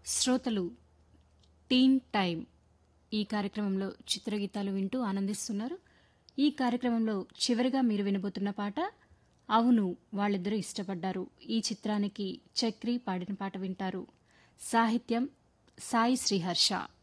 శ్రోతలు టీన్ టైమ్ ఈ కార్యక్రమంలో చిత్రగీతాలు వింటూ ఆనందిస్తున్నారు. ఈ కార్యక్రమంలో చివరిగా మీరు వినబోతున్న పాట అవును వాళ్ళిద్దరూ ఇష్టపడ్డారు. ఈ చిత్రానికి చక్రి పాడిన పాట వింటారు. సాహిత్యం సాయి శ్రీహర్ష.